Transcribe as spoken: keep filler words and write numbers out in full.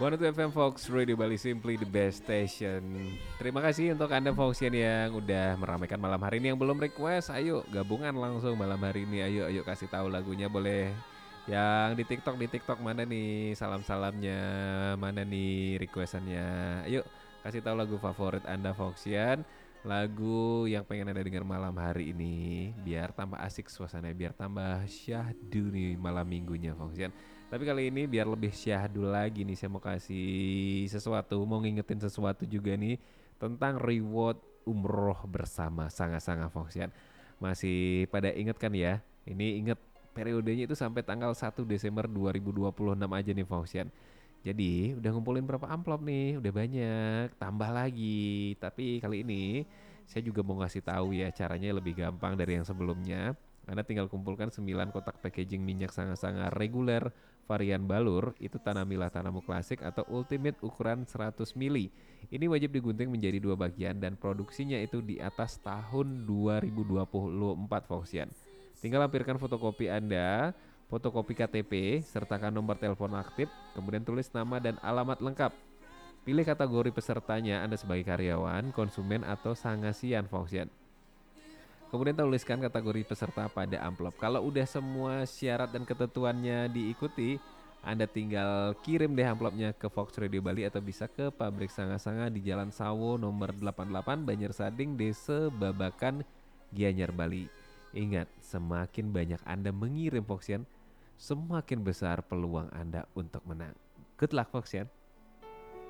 seratus dua F M Fox Radio Bali, simply the best station. Terima kasih untuk Anda Foxian yang udah meramaikan malam hari ini. Yang belum request, ayo gabungan langsung malam hari ini. Ayo ayo kasih tahu lagunya boleh. Yang di TikTok di TikTok mana nih salam-salamnya, mana nih requestannya. Ayo kasih tahu lagu favorit Anda Foxian, lagu yang pengen Anda dengar malam hari ini biar tambah asik suasananya, biar tambah syahdu nih malam minggunya Foxian. Tapi kali ini biar lebih syahdu lagi nih, saya mau kasih sesuatu, mau ngingetin sesuatu juga nih tentang reward umroh bersama Sanga-Sanga Foxian. Masih pada inget kan ya? Ini inget periodenya itu sampai tanggal satu Desember dua ribu dua puluh enam aja nih Foxian. Jadi udah ngumpulin berapa amplop nih? Udah banyak, tambah lagi. Tapi kali ini saya juga mau ngasih tahu ya caranya lebih gampang dari yang sebelumnya. Anda tinggal kumpulkan sembilan kotak packaging minyak sanga-sanga reguler varian balur, itu tanamilah tanamu klasik atau ultimate ukuran seratus mili. Ini wajib digunting menjadi dua bagian dan produksinya itu di atas tahun dua ribu dua puluh empat Foxian. Tinggal lampirkan fotokopi Anda, fotokopi K T P, sertakan nomor telepon aktif, kemudian tulis nama dan alamat lengkap. Pilih kategori pesertanya, Anda sebagai karyawan, konsumen, atau sangasian Foxian. Kemudian tuliskan kategori peserta pada amplop. Kalau udah semua syarat dan ketentuannya diikuti, Anda tinggal kirim deh amplopnya ke Fox Radio Bali atau bisa ke pabrik Sanga-Sanga di Jalan Sawo nomor delapan puluh delapan Banjar Sading, Desa Babakan, Gianyar, Bali. Ingat, semakin banyak Anda mengirim Foxian, semakin besar peluang Anda untuk menang. Good luck Foxian.